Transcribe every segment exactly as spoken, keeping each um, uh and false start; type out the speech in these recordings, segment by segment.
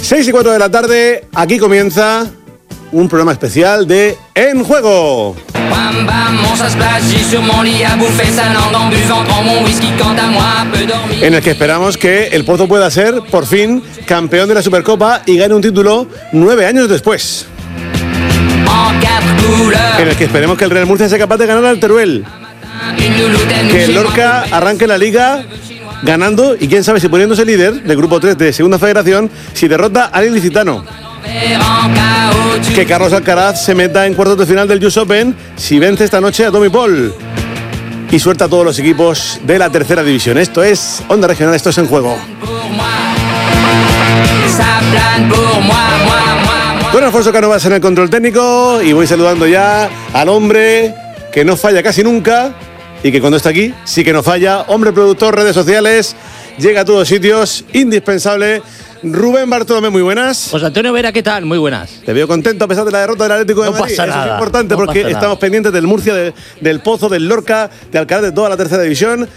seis y cuatro de la tarde, aquí comienza un programa especial de En Juego. En el que esperamos que el Pozo pueda ser, por fin, campeón de la Supercopa y gane un título nueve años después. En el que esperemos que el Real Murcia sea capaz de ganar al Teruel. Que el Lorca arranque la Liga ganando y quién sabe si poniéndose líder del grupo tres de Segunda Federación si derrota al Ilicitano. Que Carlos Alcaraz se meta en cuartos de final del U S Open si vence esta noche a Tommy Paul. Y suelta a todos los equipos de la tercera división. Esto es Onda Regional, esto es En Juego. Don Alfonso Cánovas en el control técnico y voy saludando ya al hombre que no falla casi nunca y que cuando está aquí sí que no falla. Hombre productor, redes sociales, llega a todos sitios, indispensable. Rubén Bartolomé, muy buenas. José Antonio Vera, ¿qué tal? Muy buenas. Te veo contento a pesar de la derrota del Atlético de no Madrid. Pasa Eso nada, es importante no porque pasa estamos nada. pendientes del Murcia, de, del Pozo, del Lorca, de Alcaraz, de toda la tercera división.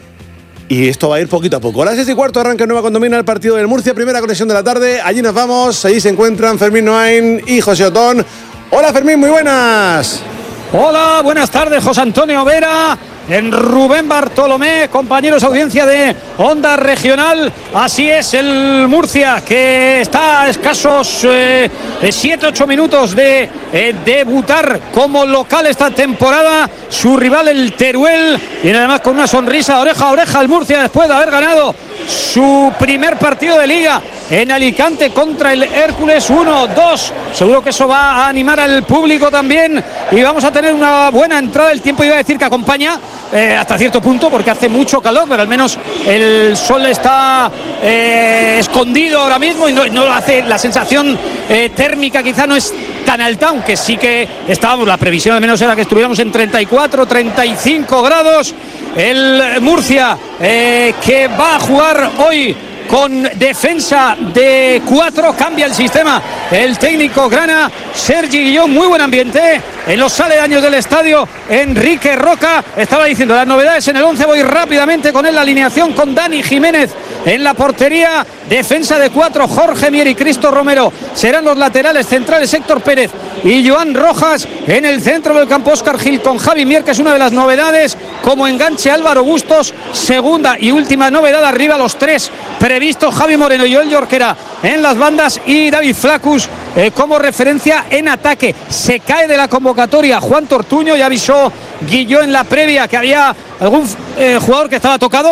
Y esto va a ir poquito a poco. A las seis y cuarto arranca Nueva Condomina el partido del Murcia. Primera conexión de la tarde. Allí nos vamos. Allí se encuentran Fermín Noain y José Otón. Hola Fermín, muy buenas. Hola, buenas tardes, José Antonio Vera. En Rubén Bartolomé, compañeros audiencia de Onda Regional. Así es, el Murcia que está a escasos siete ocho minutos de eh, debutar como local esta temporada. Su rival el Teruel viene además con una sonrisa oreja a oreja el Murcia después de haber ganado su primer partido de liga en Alicante contra el Hércules uno dos. Seguro que eso va a animar al público también y vamos a tener una buena entrada. El tiempo iba a decir que acompaña eh, hasta cierto punto porque hace mucho calor, pero al menos el sol está eh, escondido ahora mismo y no, no hace la sensación eh, térmica, quizá no es tan alta, aunque sí que estábamos, la previsión al menos era que estuviéramos en treinta y cuatro, treinta y cinco grados. El Murcia eh, que va a jugar hoy con defensa de cuatro, cambia el sistema el técnico grana Sergi Guillón, muy buen ambiente en los aledaños del estadio. Enrique Roca estaba diciendo las novedades en el once, voy rápidamente con él, la alineación con Dani Jiménez en la portería, defensa de cuatro, Jorge Mier y Cristo Romero serán los laterales centrales, Héctor Pérez y Joan Rojas en el centro del campo, Óscar Gil con Javi Mier, que es una de las novedades, como enganche Álvaro Bustos, segunda y última novedad arriba, los tres previstos, Javi Moreno y Joel Jorquera en las bandas y David Flacus eh, como referencia en ataque. Se cae de la convocatoria Juan Tortuño, ya avisó Guilló en la previa que había algún eh, jugador que estaba tocado.